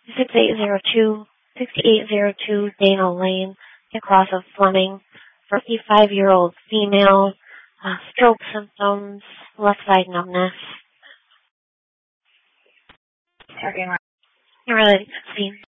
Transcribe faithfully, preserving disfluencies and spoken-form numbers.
six eight zero two, six eight zero two Dana Lane, across of Fleming, fifty-five-year-old female, uh, stroke symptoms, left side numbness. Checking right. You're ready to see.